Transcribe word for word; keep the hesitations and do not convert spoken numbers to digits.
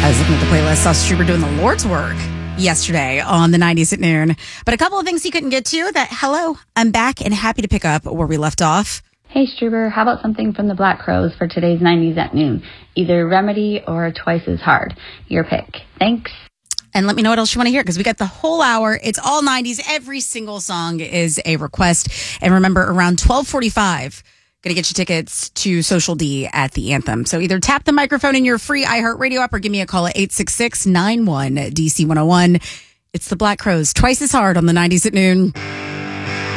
I was looking at the playlist, saw Struber doing the Lord's work yesterday on the nineties at noon. But a couple of things he couldn't get to that, hello, I'm back and happy to pick up where we left off. Hey, Struber, how about something from the Black Crowes for today's nineties at noon? Either Remedy or Twice as Hard. Your pick. Thanks. And let me know what else you want to hear, because we got the whole hour. It's all nineties. Every single song is a request. And remember, around twelve forty-five, going to get you tickets to Social D at the Anthem. So either tap the microphone in your free iHeartRadio app or give me a call at eight six six, nine one, D C one oh one. It's the Black Crowes, Twice as Hard on the nineties at noon.